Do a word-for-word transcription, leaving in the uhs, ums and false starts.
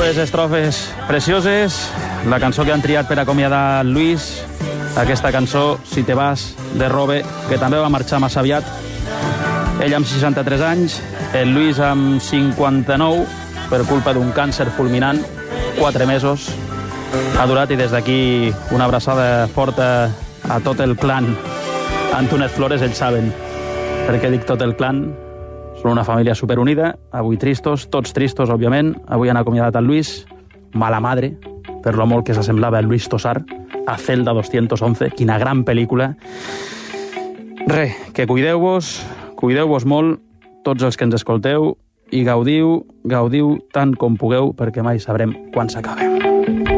Dues estrofes precioses, la cançó que han triat per acomiadar Lluís, aquesta cançó, Si te vas, de Robe, que també va marxar massa aviat. Ell amb seixanta-tres anys, el Lluís amb cinquanta-nou, per culpa d'un càncer fulminant, quatre mesos. Ha durat, i des d'aquí una abraçada forta a tot el clan Antúnez Flores. Ells saben per què dic tot el clan. Són una família superunida, avui tristos, tots tristos, òbviament. Avui han acomiadat el Lluís, mala madre, per lo molt que s'assemblava el Lluís Tosar, a Celda doscientos once, quina gran pel·lícula. Re, que cuideu-vos, cuideu-vos molt, tots els que ens escolteu, i gaudiu, gaudiu tant com pugueu, perquè mai sabrem quan s'acabem.